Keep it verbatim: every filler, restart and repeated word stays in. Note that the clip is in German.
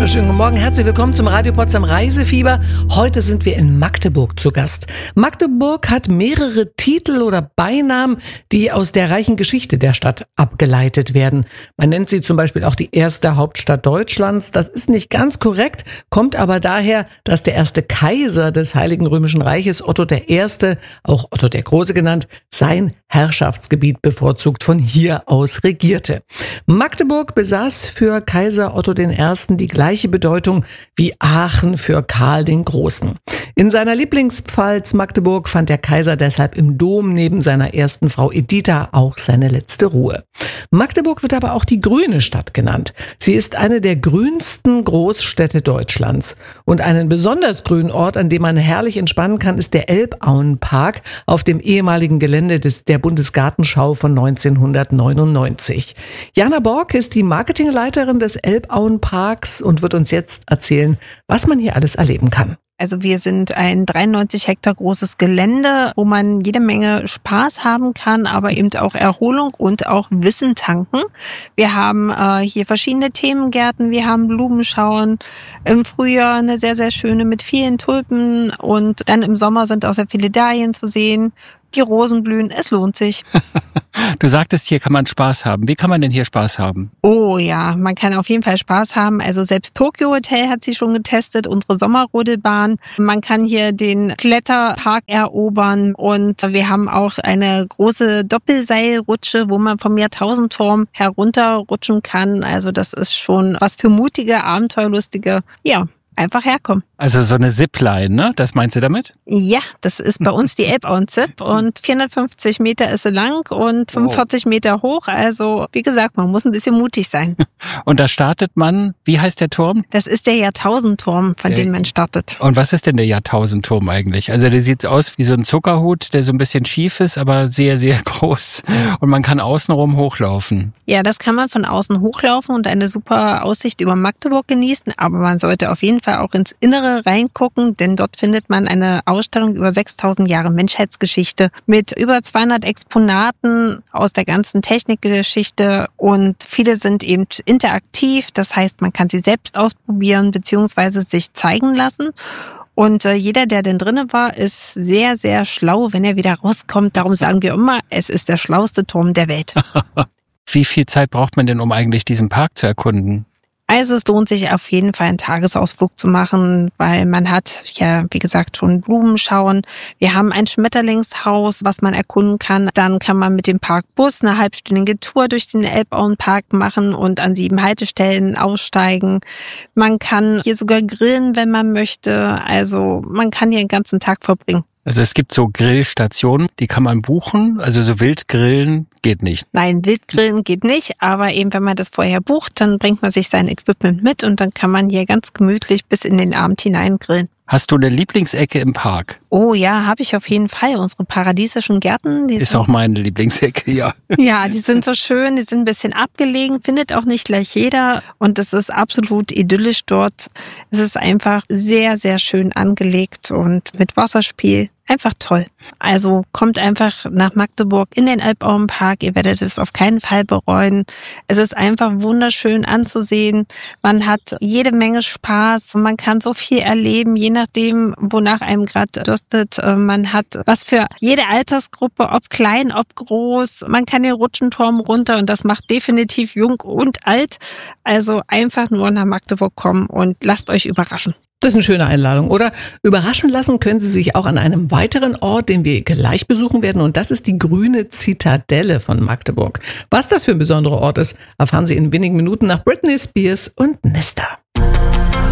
wunderschönen guten Morgen. Herzlich willkommen zum Radio Potsdam Reisefieber. Heute sind wir in Magdeburg zu Gast. Magdeburg hat mehrere Titel oder Beinamen, die aus der reichen Geschichte der Stadt abgeleitet werden. Man nennt sie zum Beispiel auch die erste Hauptstadt Deutschlands. Das ist nicht ganz korrekt, kommt aber daher, dass der erste Kaiser des Heiligen Römischen Reiches, Otto der Erste, auch Otto der Große genannt, sein Herrschaftsgebiet bevorzugt von hier aus regierte. Magdeburg besaß für Kaiser Otto den Ersten die gleiche Bedeutung wie Aachen für Karl den Großen. In seiner Lieblingspfalz Magdeburg fand der Kaiser deshalb im Dom neben seiner ersten Frau Editha auch seine letzte Ruhe. Magdeburg wird aber auch die grüne Stadt genannt. Sie ist eine der grünsten Großstädte Deutschlands. Und einen besonders grünen Ort, an dem man herrlich entspannen kann, ist der Elbauenpark auf dem ehemaligen Gelände des, der Bundesgartenschau von neunzehnhundertneunundneunzig. Jana Borg ist die Marketingleiterin des Elbauenparks und wird uns jetzt erzählen, was man hier alles erleben kann. Also wir sind ein dreiundneunzig Hektar großes Gelände, wo man jede Menge Spaß haben kann, aber eben auch Erholung und auch Wissen tanken. Wir haben äh, hier verschiedene Themengärten, wir haben Blumenschauen, im Frühjahr eine sehr, sehr schöne mit vielen Tulpen und dann im Sommer sind auch sehr viele Dahlien zu sehen. Die Rosen blühen, es lohnt sich. Du sagtest, hier kann man Spaß haben. Wie kann man denn hier Spaß haben? Oh ja, man kann auf jeden Fall Spaß haben. Also selbst Tokyo Hotel hat sie schon getestet, unsere Sommerrodelbahn. Man kann hier den Kletterpark erobern und wir haben auch eine große Doppelseilrutsche, wo man vom Jahrtausendturm herunterrutschen kann. Also das ist schon was für mutige, abenteuerlustige, ja, einfach herkommen. Also so eine Zipline, ne? Das meinst du damit? Ja, das ist bei uns die Elbauen-Zip und vierhundertfünfzig Meter ist sie lang und fünfundvierzig Meter hoch. Also wie gesagt, man muss ein bisschen mutig sein. Und da startet man, wie heißt der Turm? Das ist der Jahrtausendturm, von der, dem man startet. Und was ist denn der Jahrtausendturm eigentlich? Also der sieht aus wie so ein Zuckerhut, der so ein bisschen schief ist, aber sehr, sehr groß. Und man kann außenrum hochlaufen. Ja, das kann man von außen hochlaufen und eine super Aussicht über Magdeburg genießen. Aber man sollte auf jeden Fall auch ins Innere reingucken, denn dort findet man eine Ausstellung über sechstausend Jahre Menschheitsgeschichte mit über zweihundert Exponaten aus der ganzen Technikgeschichte und viele sind eben interaktiv, das heißt, man kann sie selbst ausprobieren bzw. sich zeigen lassen. Und äh, jeder, der denn drinnen war, ist sehr, sehr schlau, wenn er wieder rauskommt. Darum sagen wir immer, es ist der schlauste Turm der Welt. Wie viel Zeit braucht man denn, um eigentlich diesen Park zu erkunden? Also es lohnt sich auf jeden Fall, einen Tagesausflug zu machen, weil man hat ja, wie gesagt, schon Blumenschauen. Wir haben ein Schmetterlingshaus, was man erkunden kann. Dann kann man mit dem Parkbus eine halbstündige Tour durch den Elbauenpark machen und an sieben Haltestellen aussteigen. Man kann hier sogar grillen, wenn man möchte. Also man kann hier den ganzen Tag verbringen. Also es gibt so Grillstationen, die kann man buchen, also so Wildgrillen geht nicht. Nein, Wildgrillen geht nicht, aber eben wenn man das vorher bucht, dann bringt man sich sein Equipment mit und dann kann man hier ganz gemütlich bis in den Abend hinein grillen. Hast du eine Lieblingsecke im Park? Oh ja, habe ich auf jeden Fall. Unsere paradiesischen Gärten. Die ist sind, auch meine Lieblingsecke, ja. Ja, die sind so schön, die sind ein bisschen abgelegen, findet auch nicht gleich jeder. Und es ist absolut idyllisch dort. Es ist einfach sehr, sehr schön angelegt und mit Wasserspiel. Einfach toll. Also kommt einfach nach Magdeburg in den Elbauenpark. Ihr werdet es auf keinen Fall bereuen. Es ist einfach wunderschön anzusehen. Man hat jede Menge Spaß. Man kann so viel erleben, je nachdem, wonach einem gerade dürstet. Man hat was für jede Altersgruppe, ob klein, ob groß. Man kann den Rutschenturm runter und das macht definitiv jung und alt. Also einfach nur nach Magdeburg kommen und lasst euch überraschen. Das ist eine schöne Einladung, oder? Überraschen lassen können Sie sich auch an einem weiteren Ort, den wir gleich besuchen werden. Und das ist die grüne Zitadelle von Magdeburg. Was das für ein besonderer Ort ist, erfahren Sie in wenigen Minuten nach Britney Spears und Nesta.